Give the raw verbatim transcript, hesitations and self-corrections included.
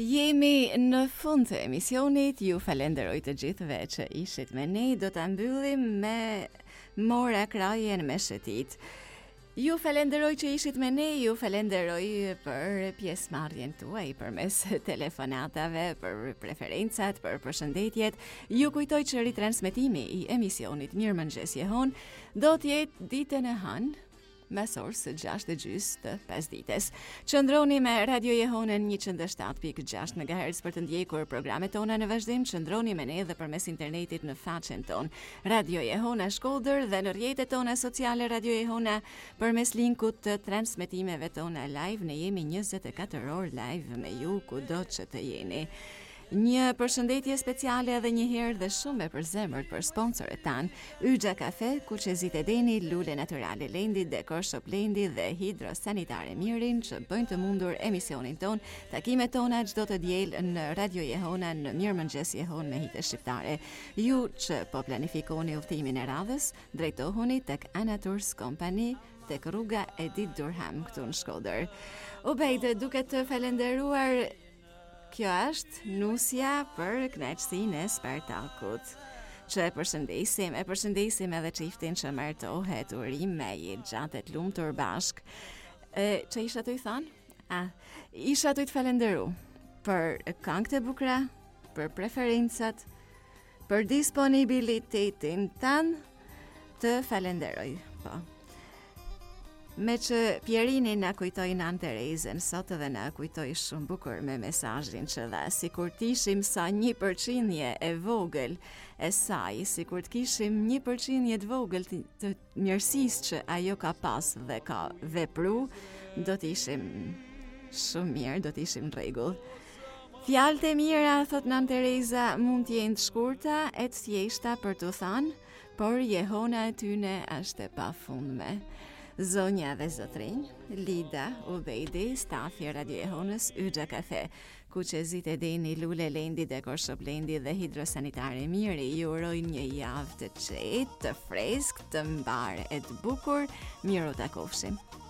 Jemi në fund të emisionit, ju falenderoj të gjithëve që ishit me ne, do të mbyllim me mora krajen me shëtit. Ju falenderoj që ishit me ne, ju falenderoj për pjesëmarrjen tuaj përmes telefonatave, për preferencat, për përshëndetjet. Ju kujtoj që ritransmetimi i emisionit Mirëmëngjes Jehon do të jetë ditën e hënë, mesor së gjashtë e gjys të pesdites. Qëndroni me Radio Jehonën njëqind e shtatë pikë gjashtë megahertz për të ndjekur programet tona në vazhdim. Qëndroni me ne edhe përmes internetit në faqen ton Radio Jehona Shkodër dhe në rrjetet tona sociale Radio Jehona përmes linkut të transmetimeve tona live. Ne jemi njëzet e katër orë live me ju kudo që të jeni. Një përshëndetje speciale edhe një herë dhe shumë e përzemërt për sponsorët tanë, Yxha Kafe, Kuqezit e Deni, Lule Naturale Lendi, Dekor Shop Lendi dhe Hidrosanitare Mirin që bëjnë të mundur emisionin ton. Takimet tona çdo të diel në Radio Jehona në Mirëmëngjes Jehon me hite shqiptare. Ju që po planifikoni udhëtimin e radhës, drejtohuni tek Ana Tours Company, tek rruga Edith Durham këtu në Shkodër. Ubejde, duke të falenderuar. Kjo është nusja për kënaqësinë e Spartakut, që e përshëndesim, e përshëndesim edhe çiftin që martohet, urime i gjatë të lumtur bashk. E, që isha të i thonë? A, isha të i të falenderu për këngët e bukura, për preferencat, për disponibilitetin tanë, të falenderoj, po. Me që Pjerini na kujtoj Nan Terezën, sot edhe na kujtoj shumë bukur me mesazhin që dha, si kur tishim sa një përqindje e vogël e saj, si kur të kishim një përqindje të vogël të, të mirësisë që ajo ka pas dhe ka vepru, do t'ishim shumë mirë, do t'ishim në rregull. Fjalët e mira, thot Nan Tereza, mund t'jenë të shkurta e të thjeshta për t'u thënë, por Jehona e tyne është e pafundme. Zonja dhe zotrinj, Lida, Ubejdi, stafi Radio Jehonës, Yxha Kafe, Kuqezit e Deni, Lule Lendi, Dekor Shop Lendi dhe Hidrosanitare Miri, ju uroj një javë të qetë, të freskë, të mbarë e të bukur, miru ta kofshim.